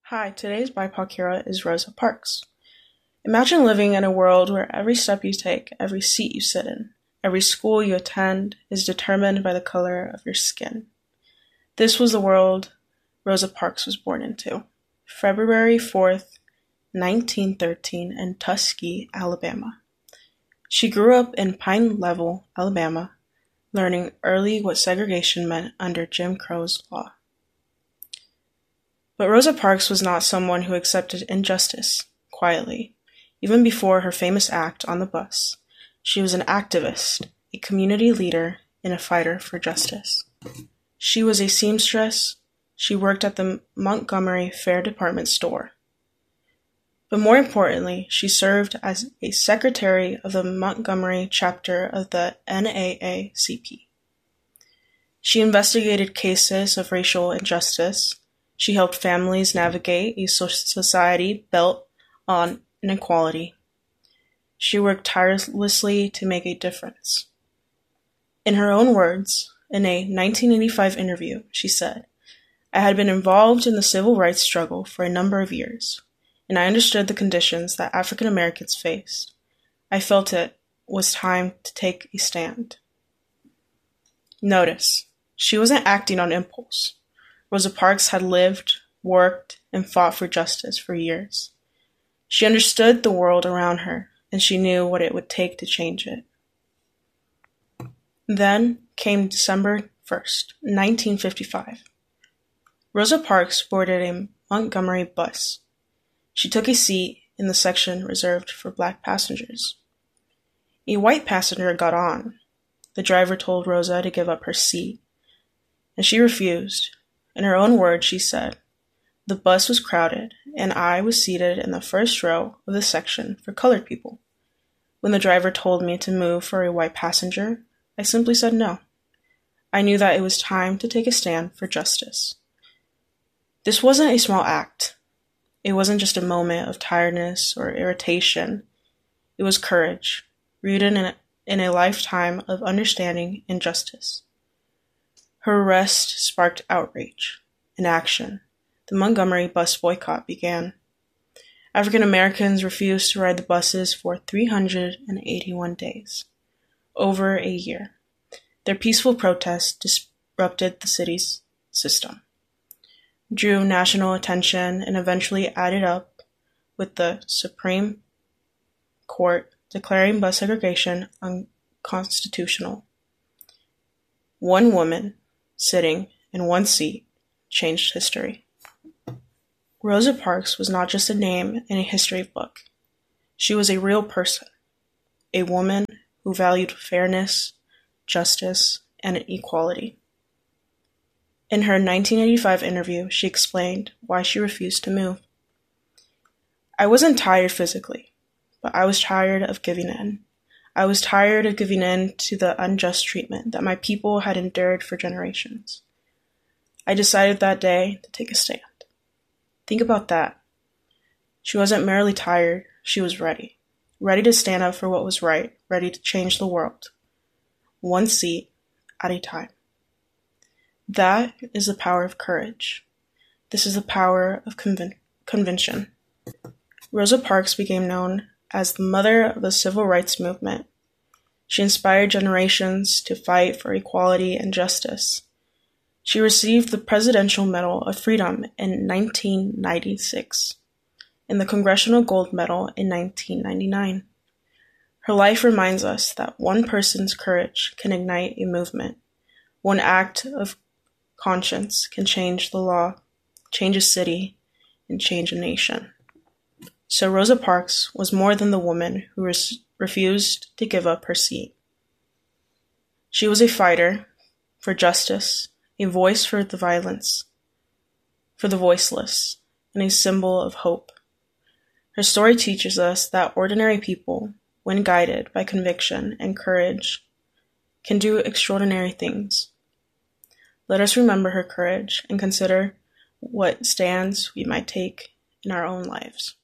Hi, today's BIPOC hero is Rosa Parks. Imagine living in a world where every step you take, every seat you sit in, every school you attend is determined by the color of your skin. This was the world Rosa Parks was born into. February 4th, 1913 in Tuskegee, Alabama. She grew up in Pine Level, Alabama, learning early what segregation meant under Jim Crow's law. But Rosa Parks was not someone who accepted injustice quietly. Even before her famous act on the bus, she was an activist, a community leader, and a fighter for justice. She was a seamstress. She worked at the Montgomery Fair department store. But more importantly, she served as a secretary of the Montgomery chapter of the NAACP. She investigated cases of racial injustice. She helped families navigate a society built on inequality. She worked tirelessly to make a difference. In her own words, in a 1985 interview, she said, "I had been involved in the civil rights struggle for a number of years, and I understood the conditions that African Americans faced. I felt it was time to take a stand." Notice, she wasn't acting on impulse. Rosa Parks had lived, worked, and fought for justice for years. She understood the world around her, and she knew what it would take to change it. Then came December 1st, 1955. Rosa Parks boarded a Montgomery bus. She took a seat in the section reserved for black passengers. A white passenger got on. The driver told Rosa to give up her seat, and she refused. In her own words, she said, "The bus was crowded, and I was seated in the first row of the section for colored people. When the driver told me to move for a white passenger, I simply said no. I knew that it was time to take a stand for justice." This wasn't a small act. It wasn't just a moment of tiredness or irritation. It was courage, rooted in a lifetime of understanding and justice. Her arrest sparked outrage and action. The Montgomery bus boycott began. African Americans refused to ride the buses for 381 days, over a year. Their peaceful protest disrupted the city's system, drew national attention, and eventually added up with the Supreme Court declaring bus segregation unconstitutional. One woman sitting in one seat changed history. Rosa Parks was not just a name in a history book. She was a real person, a woman who valued fairness, justice, and equality. In her 1985 interview, she explained why she refused to move. "I wasn't tired physically, but I was tired of giving in. I was tired of giving in to the unjust treatment that my people had endured for generations. I decided that day to take a stand." Think about that. She wasn't merely tired, she was ready. Ready to stand up for what was right, ready to change the world. One seat at a time. That is the power of courage. This is the power of conviction. Rosa Parks became known as the mother of the civil rights movement. She inspired generations to fight for equality and justice. She received the Presidential Medal of Freedom in 1996 and the Congressional Gold Medal in 1999. Her life reminds us that one person's courage can ignite a movement. One act of conscience can change the law, change a city, and change a nation. So Rosa Parks was more than the woman who refused to give up her seat. She was a fighter for justice, a voice for the violence, for the voiceless, and a symbol of hope. Her story teaches us that ordinary people, when guided by conviction and courage, can do extraordinary things. Let us remember her courage and consider what stands we might take in our own lives.